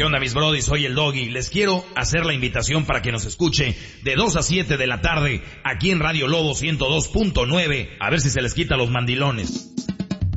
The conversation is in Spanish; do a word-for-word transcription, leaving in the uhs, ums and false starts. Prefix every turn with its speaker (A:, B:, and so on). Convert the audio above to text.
A: ¿Qué onda, mis brodis? Soy el Doggy. Les quiero hacer la invitación para que nos escuche de dos a siete de la tarde aquí en Radio Lobo ciento dos punto nueve. A ver si se les quita los mandilones.